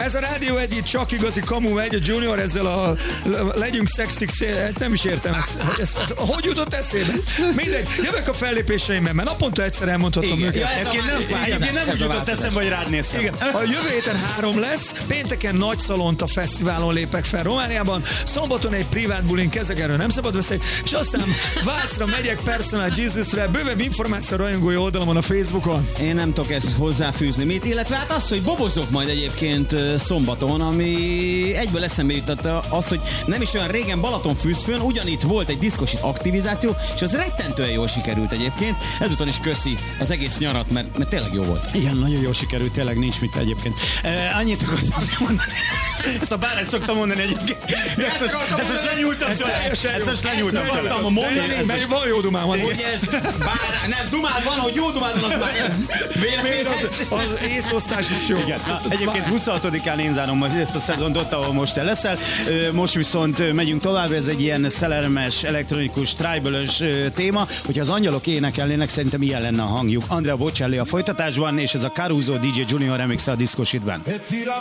Ez a Rádió Egy, csak igazi kamu megy, a Junior ezzel a legyünk szexik, nem is értem ezt, hogy jutott eszébe? Mindegy, jövök a fellépéseimben, mert naponta egyszer elmondhatom őket. Egyébként nem úgy jutott eszembe, hogy rád néztem. Igen. A jövő héten 3 lesz, pénteken Nagy Szalonta fesztiválon lépek fel Romániában, szombaton egy privát bulin, ezek erről nem szabad beszélni, és aztán Vászra megyek Personal Jesus-re, bővebb információ a rajongói oldalamon a Facebookon. Én nem tudok ezt hozzáfűzni mit, illetve hát az, hogy bobozok majd egyébként szombaton, ami egyből eszembe jutott azt, hogy nem is olyan régen Balatonfürdőn ugyanitt volt egy diszkosit aktivizáció, és az rettentően jól sikerült egyébként. Ezúton is köszi az egész nyarat, mert tényleg jó volt. Igen, nagyon jól sikerült, tényleg nincs mit egyébként. Annyit akartam mondani. Ezt a bárát szoktam mondani egyébként. Ezt most lenyúltam tőle. Ezt most lenyúltam tőle. Mert van jó dumám. Nem, dumád van, hogy jó dumád van, az már az észosztás is jó. Igen. Egyébként 26-án én zárom most ezt a szezont, ahol most te leszel. Most viszont megyünk tovább, ez egy ilyen szelermes, elektronikus, tribal-ös téma. Hogyha az angyalok énekelnének, szerintem ilyen lenne a hangjuk. Andrea Bocelli a folytatásban, és ez a Caruso DJ Junior remix a Disco Shitben.